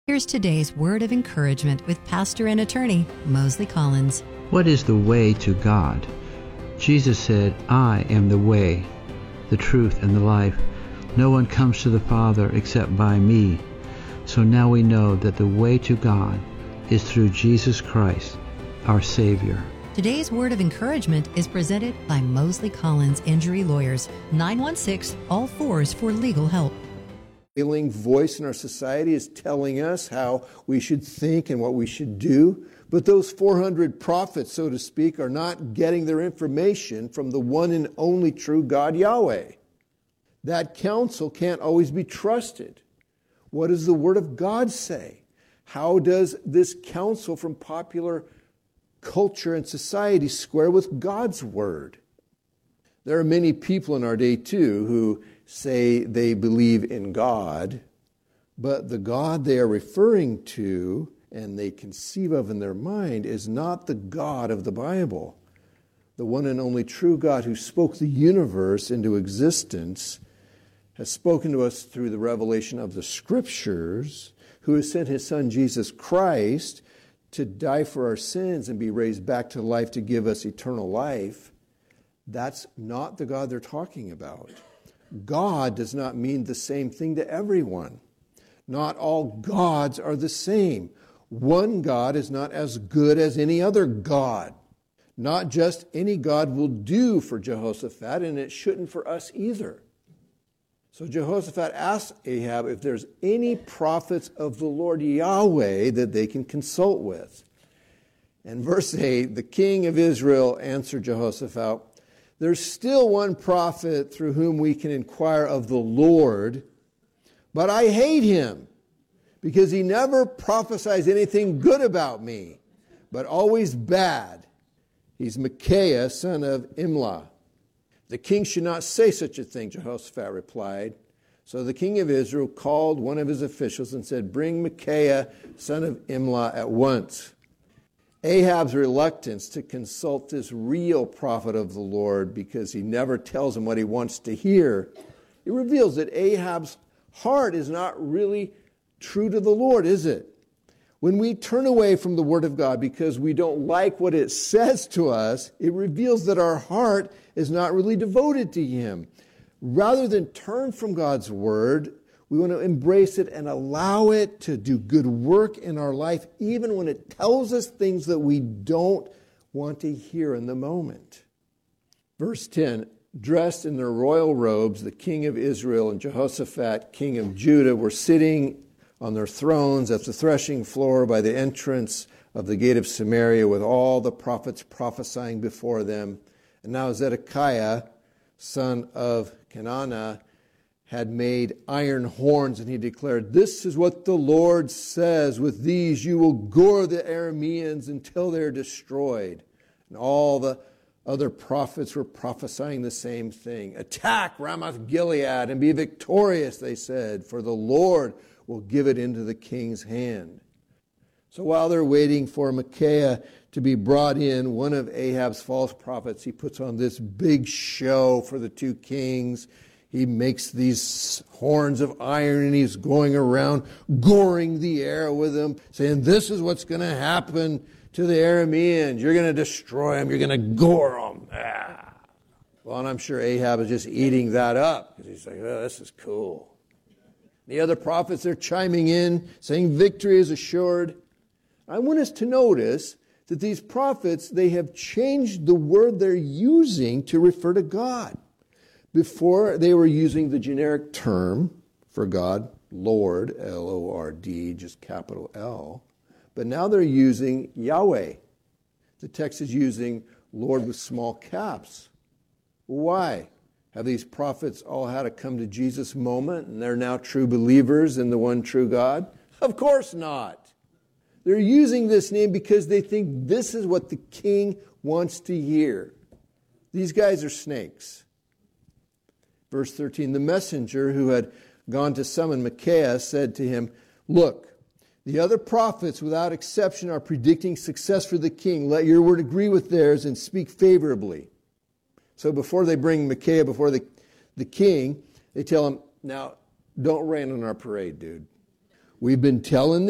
Here's today's word of encouragement with pastor and attorney Mosley Collins. What is the way to God? Jesus said, "I am the way, the truth, and the life. No one comes to the Father except by me." So now we know that the way to God is through Jesus Christ, our Savior. Today's word of encouragement is presented by Mosley Collins Injury Lawyers, 916-ALL-4s for legal help. Prevailing voice in our society is telling us how we should think and what we should do. But those 400 prophets, so to speak, are not getting their information from the one and only true God, Yahweh. That counsel can't always be trusted. What does the Word of God say? How does this counsel from popular culture and society square with God's Word? There are many people in our day, too, who say they believe in God, but the God they are referring to and they conceive of in their mind is not the God of the Bible. The one and only true God who spoke the universe into existence has spoken to us through the revelation of the Scriptures, who has sent His Son Jesus Christ to die for our sins and be raised back to life to give us eternal life. That's not the God they're talking about. God does not mean the same thing to everyone. Not all gods are the same. One God is not as good as any other God. Not just any God will do for Jehoshaphat, and it shouldn't for us either. So Jehoshaphat asked Ahab if there's any prophets of the Lord Yahweh that they can consult with. And verse 8, the king of Israel answered Jehoshaphat, "There's still one prophet through whom we can inquire of the Lord, but I hate him because he never prophesies anything good about me, but always bad. He's Micaiah, son of Imlah." "The king should not say such a thing," Jehoshaphat replied. So the king of Israel called one of his officials and said, "Bring Micaiah, son of Imlah, at once." Ahab's reluctance to consult this real prophet of the Lord because he never tells him what he wants to hear, it reveals that Ahab's heart is not really true to the Lord, is it? When we turn away from the Word of God because we don't like what it says to us, it reveals that our heart is not really devoted to Him. Rather than turn from God's Word, we want to embrace it and allow it to do good work in our life, even when it tells us things that we don't want to hear in the moment. Verse 10, dressed in their royal robes, the king of Israel and Jehoshaphat, king of Judah, were sitting on their thrones at the threshing floor by the entrance of the gate of Samaria, with all the prophets prophesying before them. And now Zedekiah, son of Kenana, had made iron horns, and he declared, "This is what the Lord says, with these you will gore the Arameans until they're destroyed." And all the other prophets were prophesying the same thing. "Attack Ramoth Gilead and be victorious," they said, "for the Lord will give it into the king's hand." So while they're waiting for Micaiah to be brought in, one of Ahab's false prophets, he puts on this big show for the two kings. He makes these horns of iron and he's going around goring the air with them, saying, "This is what's going to happen to the Arameans. You're going to destroy them. You're going to gore them." Well, and I'm sure Ahab is just eating that up because he's like, "Oh, this is cool." The other prophets, they're chiming in, saying victory is assured. I want us to notice that these prophets, they have changed the word they're using to refer to God. Before, they were using the generic term for God, Lord, L-O-R-D, just capital L. But now they're using Yahweh. The text is using Lord with small caps. Why? Have these prophets all had a come to Jesus moment and they're now true believers in the one true God? Of course not. They're using this name because they think this is what the king wants to hear. These guys are snakes. Verse 13, the messenger who had gone to summon Micaiah said to him, "Look, the other prophets without exception are predicting success for the king. Let your word agree with theirs and speak favorably." So before they bring Micaiah before the king, they tell him, "Now, don't rain on our parade, dude. We've been telling